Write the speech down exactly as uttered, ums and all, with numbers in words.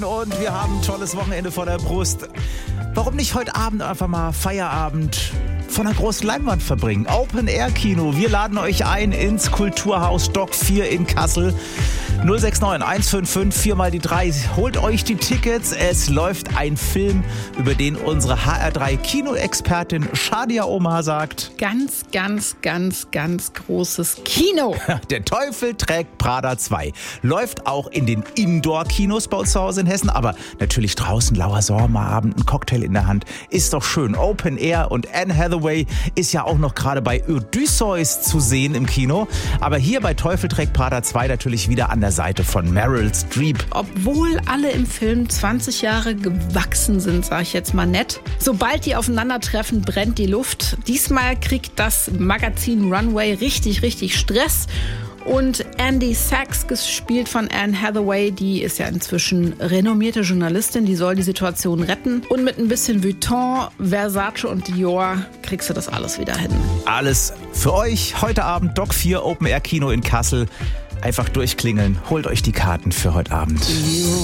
Und wir haben ein tolles Wochenende vor der Brust. Warum nicht heute Abend einfach mal Feierabend von einer großen Leinwand verbringen? Open-Air-Kino. Wir laden euch ein ins Kulturhaus Dock vier in Kassel. null sechs neun eins fünf fünf vier mal die drei. Holt euch die Tickets. Es läuft ein Film, über den unsere H R drei Kinoexpertin Shadia Omar sagt: Ganz, ganz, ganz, ganz großes Kino. Der Teufel trägt Prada zwei. Läuft auch in den Indoor-Kinos bei uns zu Hause in Hessen, aber natürlich draußen, lauer Sommerabend, ein Cocktail in der Hand. Ist doch schön. Open Air, und Anne Hathaway ist ja auch noch gerade bei Odysseus zu sehen im Kino. Aber hier bei Teufel trägt Prada zwei natürlich wieder an der Seite von Meryl Streep. Obwohl alle im Film zwanzig Jahre gewachsen sind, sage ich jetzt mal nett. Sobald die aufeinandertreffen, brennt die Luft. Diesmal kriegt das Magazin Runway richtig, richtig Stress. Und Andy Sachs, gespielt von Anne Hathaway, die ist ja inzwischen renommierte Journalistin, die soll die Situation retten. Und mit ein bisschen Vuitton, Versace und Dior kriegst du das alles wieder hin. Alles für euch heute Abend, Dock vier Open Air Kino in Kassel. Einfach durchklingeln, holt euch die Karten für heute Abend.